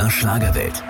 Schlagerwelt.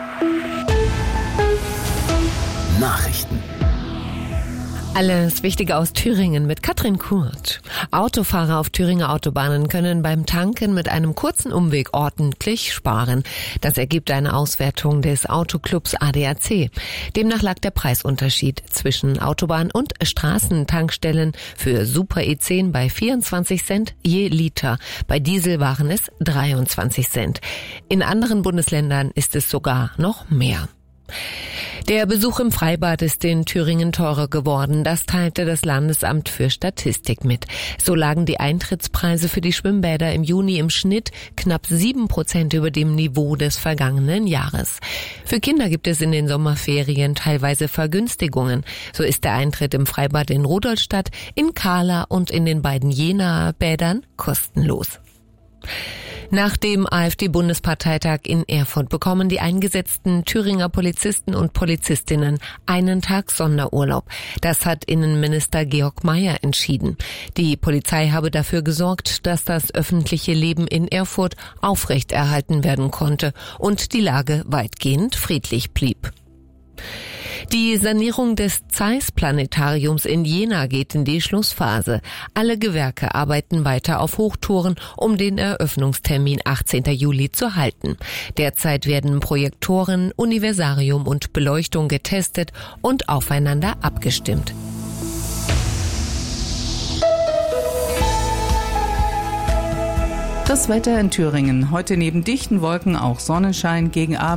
Nachrichten. Alles Wichtige aus Thüringen mit Katrin Kurt. Autofahrer auf Thüringer Autobahnen können beim Tanken mit einem kurzen Umweg ordentlich sparen. Das ergibt eine Auswertung des Autoclubs ADAC. Demnach lag der Preisunterschied zwischen Autobahn- und Straßentankstellen für Super E10 bei 24 Cent je Liter. Bei Diesel waren es 23 Cent. In anderen Bundesländern ist es sogar noch mehr. Der Besuch im Freibad ist in Thüringen teurer geworden. Das teilte das Landesamt für Statistik mit. So lagen die Eintrittspreise für die Schwimmbäder im Juni im Schnitt knapp 7% über dem Niveau des vergangenen Jahres. Für Kinder gibt es in den Sommerferien teilweise Vergünstigungen. So ist der Eintritt im Freibad in Rudolstadt, in Kahla und in den beiden Jenaer Bädern kostenlos. Nach dem AfD-Bundesparteitag in Erfurt bekommen die eingesetzten Thüringer Polizisten und Polizistinnen einen Tag Sonderurlaub. Das hat Innenminister Georg Mayer entschieden. Die Polizei habe dafür gesorgt, dass das öffentliche Leben in Erfurt aufrechterhalten werden konnte und die Lage weitgehend friedlich blieb. Die Sanierung des Zeiss-Planetariums in Jena geht in die Schlussphase. Alle Gewerke arbeiten weiter auf Hochtouren, um den Eröffnungstermin 18. Juli zu halten. Derzeit werden Projektoren, Universarium und Beleuchtung getestet und aufeinander abgestimmt. Das Wetter in Thüringen. Heute neben dichten Wolken auch Sonnenschein, gegen Abend